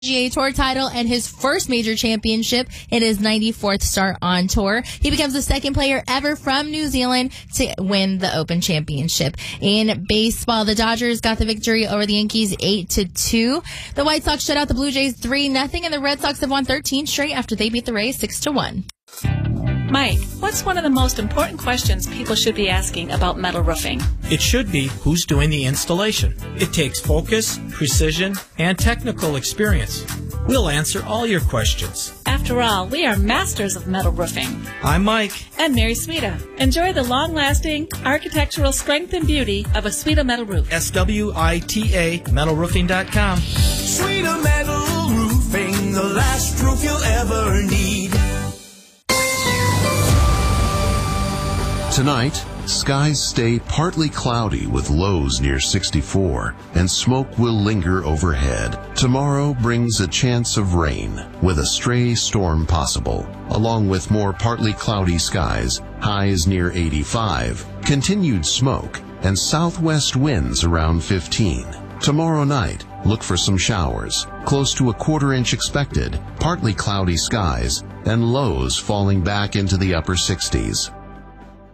PGA Tour title and his first major championship in his 94th start on tour. He becomes the second player ever from New Zealand to win the Open Championship. In baseball, the Dodgers got the victory over the Yankees 8-2. The White Sox shut out the Blue Jays 3-0, and the Red Sox have won 13 straight after they beat the Rays 6-1. Mike, what's one of the most important questions people should be asking about metal roofing? It should be who's doing the installation. It takes focus, precision, and technical experience. We'll answer all your questions. After all, we are masters of metal roofing. I'm Mike. And Mary Sweta. Enjoy the long-lasting architectural strength and beauty of a Sweta metal roof. SWITA metalroofing.com. Sweta Metal Roofing, the last roof you'll ever need. Tonight, skies stay partly cloudy with lows near 64, and smoke will linger overhead. Tomorrow brings a chance of rain, with a stray storm possible, along with more partly cloudy skies, highs near 85, continued smoke, and southwest winds around 15. Tomorrow night, look for some showers, close to a quarter-inch expected, partly cloudy skies, and lows falling back into the upper 60s.